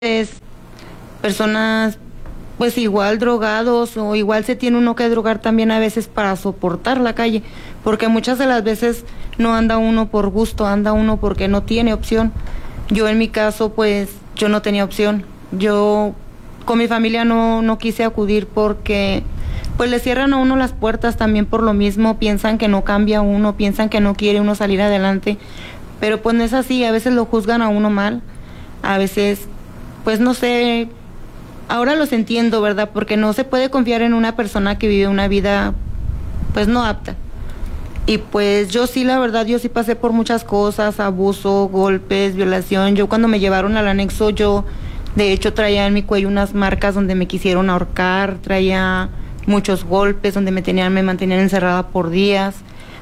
personas pues igual drogados, o igual se tiene uno que drogar también a veces para soportar la calle, porque muchas de las veces no anda uno por gusto, anda uno porque no tiene opción. Yo en mi caso pues yo no tenía opción, yo con mi familia no quise acudir porque pues le cierran a uno las puertas también por lo mismo, piensan que no cambia uno, piensan que no quiere uno salir adelante, pero pues no es así, a veces lo juzgan a uno mal, a veces pues no sé. Ahora los entiendo, ¿verdad? Porque no se puede confiar en una persona que vive una vida, pues, no apta. Y pues yo sí, la verdad, yo sí pasé por muchas cosas, abuso, golpes, violación. Yo cuando me llevaron al anexo, yo, de hecho, traía en mi cuello unas marcas donde me quisieron ahorcar, traía muchos golpes, donde me mantenían encerrada por días,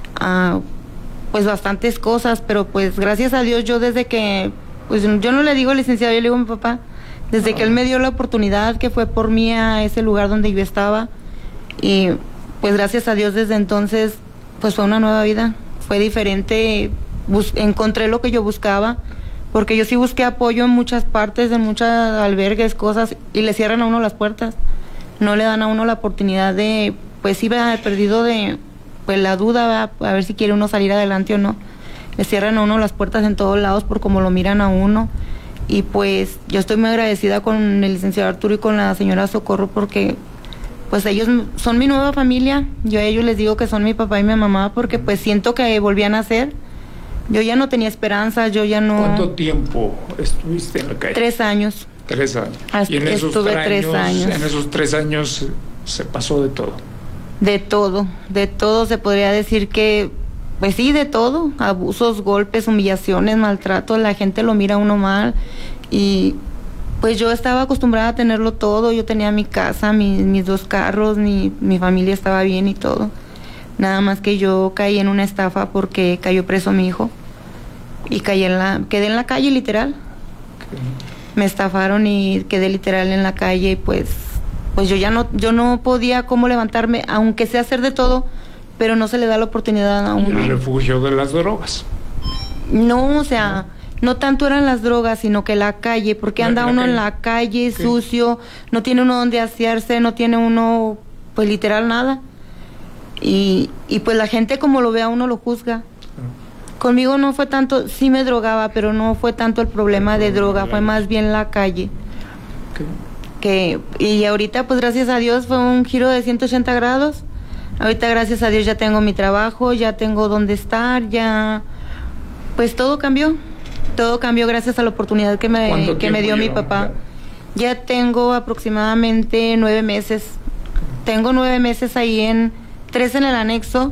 pues bastantes cosas, pero pues gracias a Dios yo desde que, pues yo no le digo licenciado, yo le digo a mi papá, desde que él me dio la oportunidad, que fue por mí a ese lugar donde yo estaba, y pues gracias a Dios desde entonces, pues fue una nueva vida, fue diferente, encontré lo que yo buscaba, porque yo sí busqué apoyo en muchas partes, en muchos albergues, cosas, y le cierran a uno las puertas, no le dan a uno la oportunidad de, pues iba perdido de, pues la duda, a ver si quiere uno salir adelante o no, le cierran a uno las puertas en todos lados por cómo lo miran a uno. Y pues yo estoy muy agradecida con el licenciado Arturo y con la señora Socorro porque pues ellos son mi nueva familia. Yo a ellos les digo que son mi papá y mi mamá porque pues siento que volvían a ser. Yo ya no tenía esperanza, yo ya no... ¿Cuánto tiempo estuviste en la calle? 3 años. 3 años. Y en estuve 3 años. En esos 3 años se pasó de todo. De todo se podría decir que... Pues sí, de todo, abusos, golpes, humillaciones, maltrato, la gente lo mira a uno mal y pues yo estaba acostumbrada a tenerlo todo, yo tenía mi casa, mis 2 carros, mi familia estaba bien y todo, nada más que yo caí en una estafa porque cayó preso mi hijo y quedé en la calle literal, me estafaron y quedé literal en la calle y pues yo no podía cómo levantarme, aunque sé hacer de todo, pero no se le da la oportunidad a uno. El refugio de las drogas. No, o sea, no tanto eran las drogas, sino que la calle, porque anda uno en la calle sucio, no tiene uno donde asearse, no tiene uno, pues literal nada. Y pues la gente como lo ve a uno lo juzga. Conmigo no fue tanto, sí me drogaba, pero no fue tanto el problema de droga, fue más bien la calle. Y ahorita pues gracias a Dios fue un giro de 180 grados. Ahorita gracias a Dios ya tengo mi trabajo, ya tengo dónde estar, ya pues todo cambió gracias a la oportunidad que me dio mi papá. Ya tengo aproximadamente 9 meses, tengo 9 meses ahí 3 en el anexo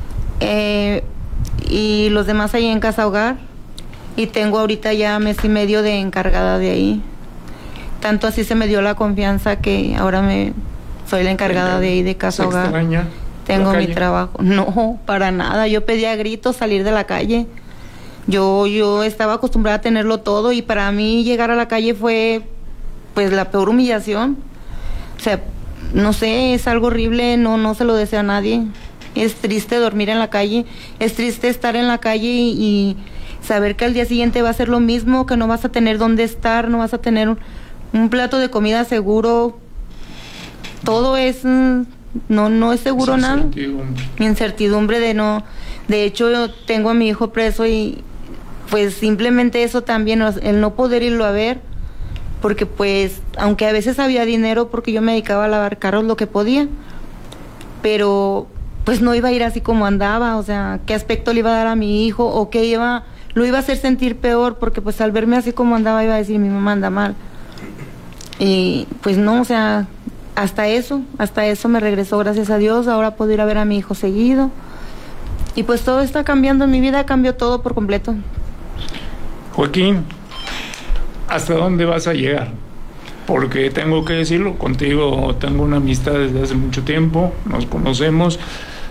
y los demás ahí en casa hogar y tengo ahorita ya 1 mes y medio de encargada de ahí, tanto así se me dio la confianza que ahora soy la encargada de ahí de casa hogar. ¿Extraña? Tengo mi trabajo. No, para nada. Yo pedía gritos salir de la calle. Yo estaba acostumbrada a tenerlo todo y para mí llegar a la calle fue pues la peor humillación. O sea, no sé, es algo horrible, no se lo deseo a nadie. Es triste dormir en la calle, es triste estar en la calle y saber que al día siguiente va a ser lo mismo, que no vas a tener dónde estar, no vas a tener un plato de comida seguro. Todo es... No es seguro nada. Incertidumbre de no. De hecho, yo tengo a mi hijo preso y pues simplemente eso también, el no poder irlo a ver, porque pues, aunque a veces había dinero, porque yo me dedicaba a lavar carros lo que podía, pero pues no iba a ir así como andaba, o sea, qué aspecto le iba a dar a mi hijo, o qué lo iba a hacer sentir peor, porque pues al verme así como andaba iba a decir, mi mamá anda mal. Y pues no, o sea... Hasta eso me regresó, gracias a Dios, ahora puedo ir a ver a mi hijo seguido. Y pues todo está cambiando en mi vida, cambió todo por completo. Joaquín, ¿hasta dónde vas a llegar? Porque tengo que decirlo, contigo tengo una amistad desde hace mucho tiempo, nos conocemos.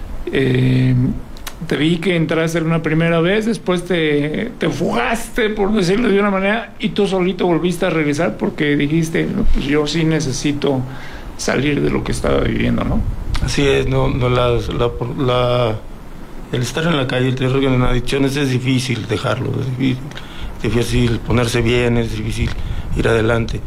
Te vi que entraste una primera vez, después te fugaste, por decirlo de una manera, y tú solito volviste a regresar porque dijiste, pues yo sí necesito salir de lo que estaba viviendo, ¿no? Así es, el estar en la calle, el tener adicciones es difícil dejarlo, es difícil ponerse bien, es difícil ir adelante.